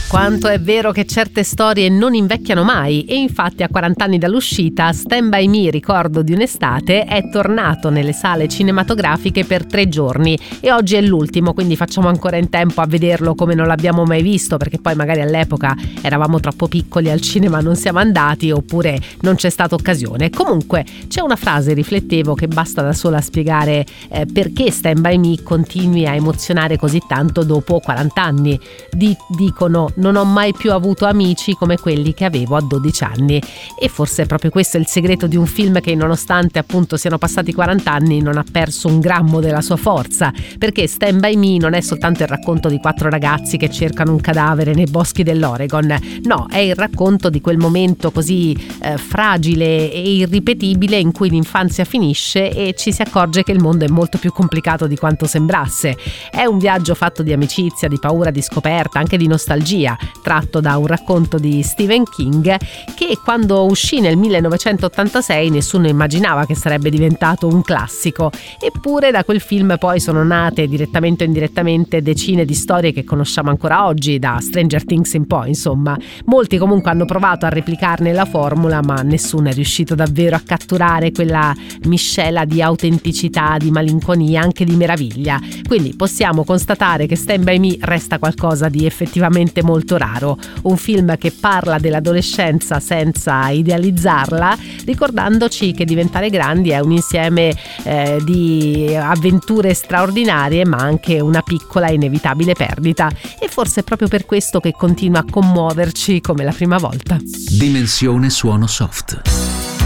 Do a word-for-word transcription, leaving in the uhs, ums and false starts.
Quanto è vero che certe storie non invecchiano mai, e infatti a quaranta anni dall'uscita Stand By Me, ricordo di un'estate, è tornato nelle sale cinematografiche per tre giorni e oggi è l'ultimo, quindi facciamo ancora in tempo a vederlo come non l'abbiamo mai visto, perché poi magari all'epoca eravamo troppo piccoli, al cinema non siamo andati oppure non c'è stata occasione. Comunque c'è una frase, riflettevo, che basta da sola a spiegare eh, perché Stand By Me continui a emozionare così tanto dopo quaranta anni. Di- dicono non ho mai più avuto amici come quelli che avevo a dodici anni, e forse è proprio questo il segreto di un film che, nonostante appunto siano passati quaranta anni, non ha perso un grammo della sua forza, perché Stand By Me non è soltanto il racconto di quattro ragazzi che cercano un cadavere nei boschi dell'Oregon, no, è il racconto di quel momento così eh, fragile e irripetibile in cui l'infanzia finisce e ci si accorge che il mondo è molto più complicato di quanto sembrasse. È un viaggio fatto di amicizia, di paura, di scoperta, anche di nostalgia, tratto da un racconto di Stephen King che, quando uscì nel millenovecentottantasei, nessuno immaginava che sarebbe diventato un classico. Eppure da quel film poi sono nate, direttamente o indirettamente, decine di storie che conosciamo ancora oggi, da Stranger Things in poi, insomma. Molti comunque hanno provato a replicarne la formula, ma nessuno è riuscito davvero a catturare quella miscela di autenticità, di malinconia, anche di meraviglia. Quindi possiamo constatare che Stand By Me resta qualcosa di effettivamente molto raro, un film che parla dell'adolescenza senza idealizzarla, ricordandoci che diventare grandi è un insieme eh, di avventure straordinarie, ma anche una piccola e inevitabile perdita, e forse è proprio per questo che continua a commuoverci come la prima volta. Dimensione suono soft.